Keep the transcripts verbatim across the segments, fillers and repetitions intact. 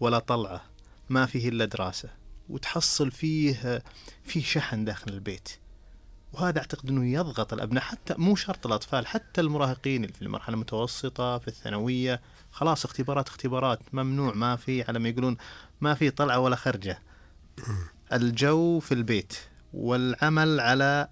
ولا طلعة، ما فيه إلا دراسة، وتحصل فيه فيه شحن داخل البيت. وهذا أعتقد أنه يضغط الأبناء، حتى مو شرط الأطفال، حتى المراهقين اللي في المرحلة المتوسطة في الثانوية. خلاص اختبارات اختبارات ممنوع، ما في، على ما يقولون ما في طلعة ولا خرجة. الجو في البيت والعمل على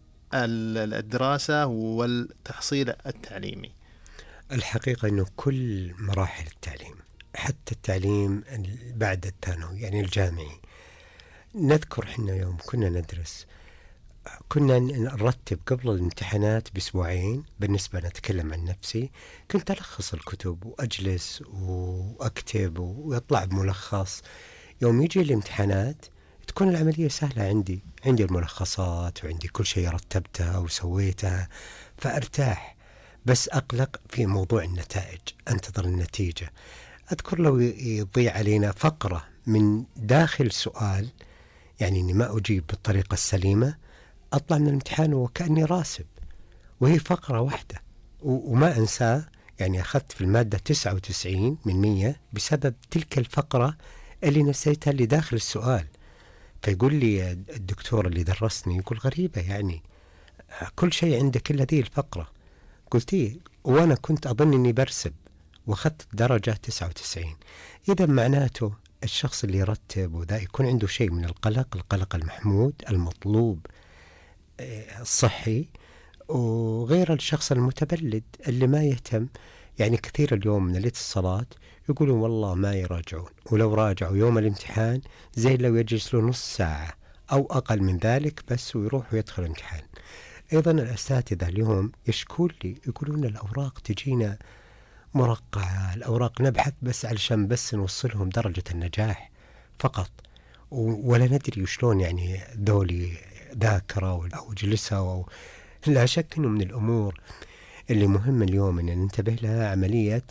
الدراسة والتحصيل التعليمي. الحقيقة أنه كل مراحل التعليم، حتى التعليم بعد الثانوي يعني الجامعي، نذكر حنا يوم كنا ندرس كنا نرتب قبل الامتحانات بأسبوعين. بالنسبة نتكلم عن نفسي، كنت ألخص الكتب وأجلس وأكتب ويطلع بملخص. يوم يجي الامتحانات تكون العملية سهلة، عندي عندي الملخصات وعندي كل شيء رتبتها وسويتها، فأرتاح. بس أقلق في موضوع النتائج، أنتظر النتيجة. أذكر لو يضيع علينا فقرة من داخل سؤال، يعني أني ما أجيب بالطريقة السليمة، أطلع من الامتحان وكأني راسب، وهي فقرة واحدة. وما أنساه، يعني أخذت في المادة تسعة وتسعين من مية بسبب تلك الفقرة اللي نسيتها اللي داخل السؤال. فيقول لي الدكتور اللي درسني، يقول غريبة يعني كل شيء عندك إلا ذي الفقرة. قلت إيه؟ وأنا كنت أظن أني برسب، وأخذت درجة تسعة وتسعين. إذا معناته الشخص اللي يرتب وذا يكون عنده شيء من القلق، القلق المحمود المطلوب الصحي، وغير الشخص المتبلد اللي ما يهتم. يعني كثير اليوم من الاتصالات يقولون والله ما يراجعون، ولو راجعوا يوم الامتحان زي لو يجلسوا نص ساعة أو أقل من ذلك بس ويروح ويدخل الامتحان. أيضا الأساتذة اليوم يشكون لي، يقولون الأوراق تجينا مرقعة، الأوراق نبحث بس علشان بس نوصلهم درجة النجاح فقط، ولا ندري وشلون يعني ذولي ذاكرة أو جلسة. أو لا شك أنه من الأمور اللي مهم اليوم أن ننتبه لها عملية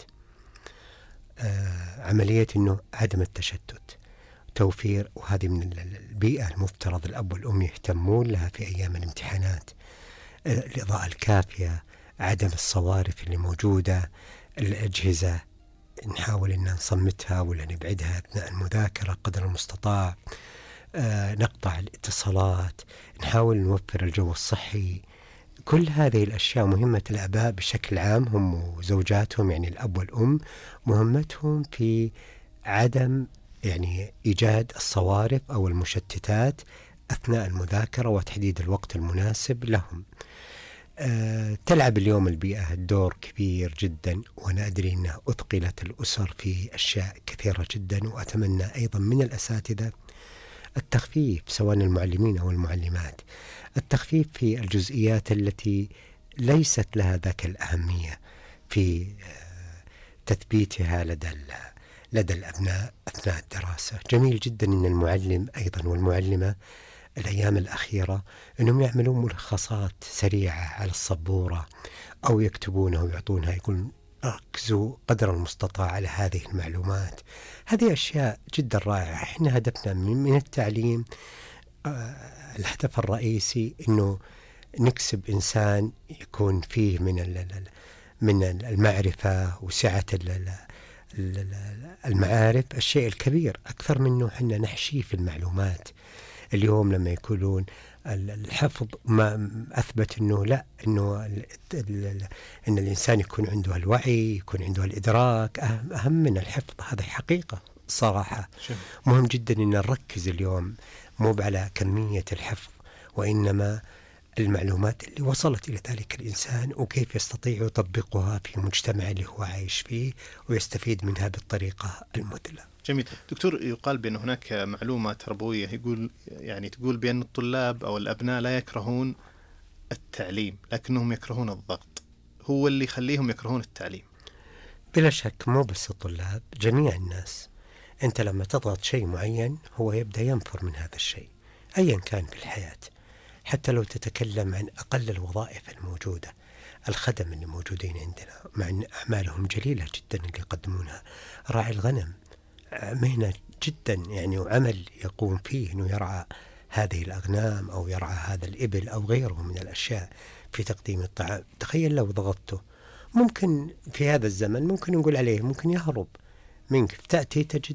آه عملية أنه عدم التشتت، توفير، وهذه من البيئة المفترض الأب والأم يهتمون لها في أيام الامتحانات. آه الإضاءة الكافية، عدم الصوارف اللي موجودة، الأجهزة نحاول أن نصمتها ولا نبعدها أثناء المذاكرة قدر المستطاع. آه نقطع الاتصالات، نحاول نوفر الجو الصحي. كل هذه الأشياء مهمة. الآباء بشكل عام هم وزوجاتهم، يعني الأب والأم، مهمتهم في عدم يعني إيجاد الصوارف أو المشتتات أثناء المذاكرة وتحديد الوقت المناسب لهم. أه تلعب اليوم البيئة دور كبير جدا، وأنا أدري أنها أثقلت الأسر في أشياء كثيرة جدا. وأتمنى أيضا من الأساتذة التخفيف، سواء المعلمين أو المعلمات، التخفيف في الجزئيات التي ليست لها ذاك الأهمية في تثبيتها لدى لدى الأبناء أثناء الدراسة. جميل جدا أن المعلم أيضا والمعلمة الأيام الأخيرة أنهم يعملون ملخصات سريعة على السبورة أو يكتبونها ويعطونها، يقولون ركزوا قدر المستطاع على هذه المعلومات. هذه أشياء جدا رائعة. إحنا هدفنا من التعليم آه الهدف الرئيسي أنه نكسب إنسان يكون فيه من من المعرفة وسعة المعارف الشيء الكبير، أكثر منه حنا نحشيه في المعلومات. اليوم لما يقولون الحفظ ما أثبت أنه لا، أنه أن الإنسان يكون عنده الوعي، يكون عنده الإدراك أهم, أهم من الحفظ. هذا حقيقة صراحة. مهم جدا أن نركز اليوم مو على كمية الحفظ، وإنما المعلومات اللي وصلت إلى ذلك الإنسان وكيف يستطيع يطبقها في مجتمع اللي هو عايش فيه ويستفيد منها بالطريقة المثلى. جميل دكتور. يقال بأن هناك معلومة تربوية يقول يعني تقول بأن الطلاب أو الأبناء لا يكرهون التعليم لكنهم يكرهون الضغط، هو اللي يخليهم يكرهون التعليم. بلا شك مو بس الطلاب، جميع الناس. أنت لما تضغط شيء معين هو يبدأ ينفر من هذا الشيء أيا كان في الحياة. حتى لو تتكلم عن أقل الوظائف الموجودة، الخدم اللي موجودين عندنا مع أن أعمالهم جليلة جدا اللي يقدمونها، راعي الغنم مهنة جدا يعني، وعمل يقوم فيه أنه يرعى هذه الأغنام أو يرعى هذا الإبل أو غيره من الأشياء في تقديم الطعام. تخيل لو ضغطته، ممكن في هذا الزمن ممكن نقول عليه ممكن يهرب منك، تأتي تجد